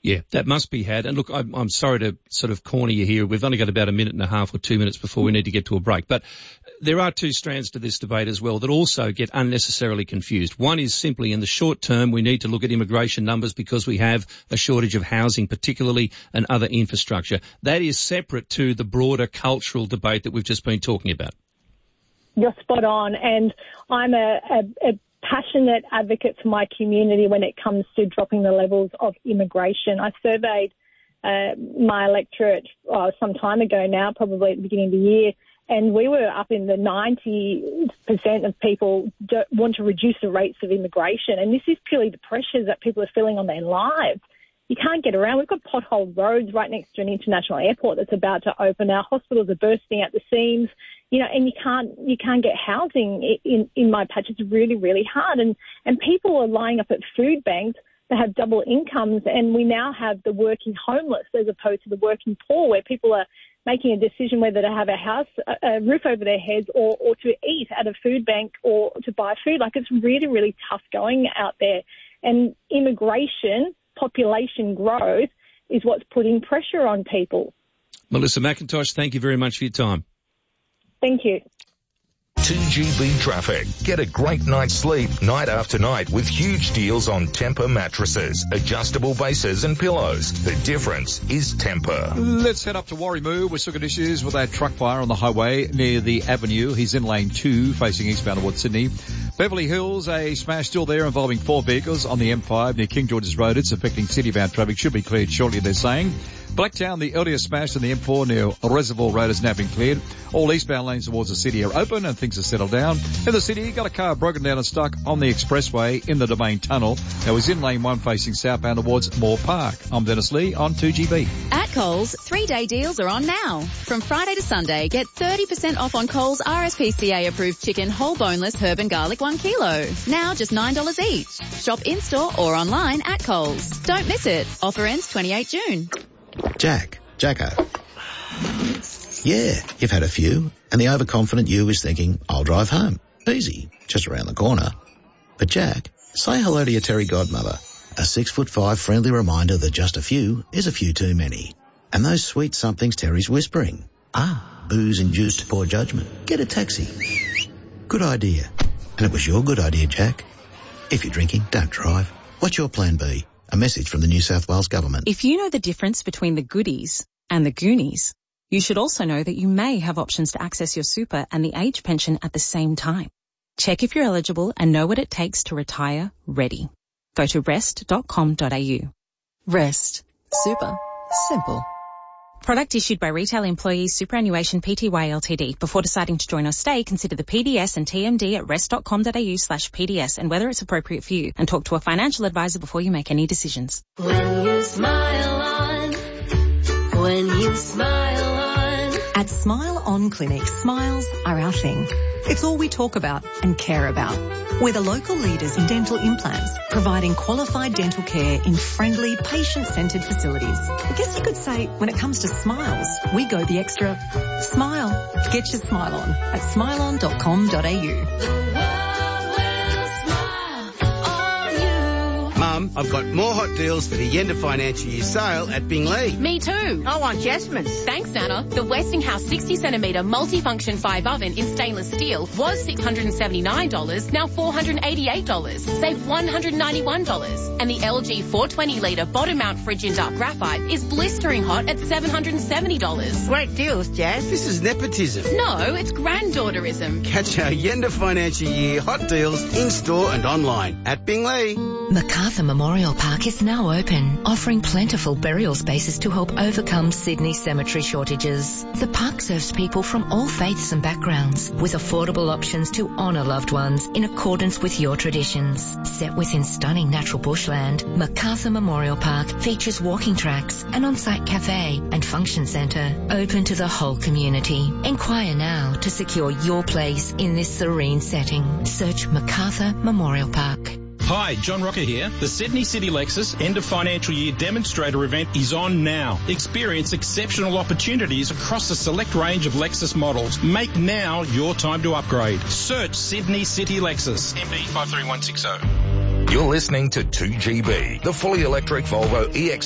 Yeah, that must be had. And look, I'm sorry to sort of corner you here. We've only got about a minute and a half or 2 minutes before we need to get to a break. But there are two strands to this debate as well that also get unnecessarily confused. One is simply in the short term, we need to look at immigration numbers because we have a shortage of housing particularly and other infrastructure. That is separate to the broader cultural debate that we've just been talking about. You're spot on. And I'm a passionate advocate for my community when it comes to dropping the levels of immigration. I surveyed my electorate some time ago now, probably at the beginning of the year, and we were up in the 90% of people want to reduce the rates of immigration. And this is purely the pressures that people are feeling on their lives. You can't get around. We've got potholed roads right next to an international airport that's about to open. Our hospitals are bursting at the seams, and you can't get housing in my patch. It's really, really hard. And people are lining up at food banks that have double incomes, and we now have the working homeless as opposed to the working poor, where people are making a decision whether to have a roof over their heads or to eat at a food bank or to buy food. Like, it's really, really tough going out there. And immigration, population growth is what's putting pressure on people. Melissa McIntosh, thank you very much for your time. Thank you. 2GB Traffic. Get a great night's sleep night after night with huge deals on Tempur mattresses, adjustable bases and pillows. The difference is Tempur. Let's head up to Warrimoo. We're still got issues with that truck fire on the highway near the avenue. He's in lane 2 facing eastbound towards Sydney. Beverly Hills, a smash still there involving 4 vehicles on the M5 near King George's Road. It's affecting city-bound traffic. Should be cleared shortly, they're saying. Blacktown, the earlier smash on the M4 near Reservoir Road has now been cleared. All eastbound lanes towards the city are open and things are settled down. In the city, got a car broken down and stuck on the expressway in the Domain Tunnel. That was in lane 1 facing southbound towards Moore Park. I'm Dennis Lee on 2GB. At Coles, 3-day deals are on now. From Friday to Sunday, get 30% off on Coles RSPCA approved chicken whole boneless herb and garlic 1 kilo. Now just $9 each. Shop in-store or online at Coles. Don't miss it. Offer ends 28 June. Jacko. Yeah, you've had a few, and the overconfident you is thinking, I'll drive home. Easy, just around the corner. But Jack, say hello to your Terry godmother. A 6'5" friendly reminder that just a few is a few too many. And those sweet somethings Terry's whispering. Booze-induced poor judgment. Get a taxi. Good idea. And it was your good idea, Jack. If you're drinking, don't drive. What's your plan B? A message from the New South Wales Government. If you know the difference between the goodies and the Goonies, you should also know that you may have options to access your super and the age pension at the same time. Check if you're eligible and know what it takes to retire ready. Go to rest.com.au. Rest. Super. Simple. Product issued by Retail Employees Superannuation Pty Ltd. Before deciding to join or stay, consider the PDS and TMD at rest.com.au/PDS and whether it's appropriate for you, and talk to a financial advisor before you make any decisions. When you smile on, At Smile On Clinic, smiles are our thing. It's all we talk about and care about. We're the local leaders in dental implants, providing qualified dental care in friendly, patient-centred facilities. I guess you could say, when it comes to smiles, we go the extra smile. Get your smile on at smileon.com.au. Mum, I've got more hot deals for the end of financial year sale at Binglee. Me too. I want Jasmine's. Thanks, Nana. The Westinghouse 60cm multifunction 5 oven in stainless steel was $679, now $488. Save $191. And the LG 420-litre bottom mount fridge in dark graphite is blistering hot at $770. Great deals, Jazz. This is nepotism. No, it's granddaughterism. Catch our end of financial year hot deals in-store and online at Binglee. MacArthur Memorial Park is now open, offering plentiful burial spaces to help overcome Sydney's cemetery shortages. The park serves people from all faiths and backgrounds, with affordable options to honour loved ones in accordance with your traditions. Set within stunning natural bushland, MacArthur Memorial Park features walking tracks, an on-site cafe and function centre open to the whole community. Inquire now to secure your place in this serene setting. Search MacArthur Memorial Park. Hi, John Rocker here. The Sydney City Lexus End of Financial Year Demonstrator event is on now. Experience exceptional opportunities across a select range of Lexus models. Make now your time to upgrade. Search Sydney City Lexus. MD 53160. You're listening to 2GB, the fully electric Volvo EX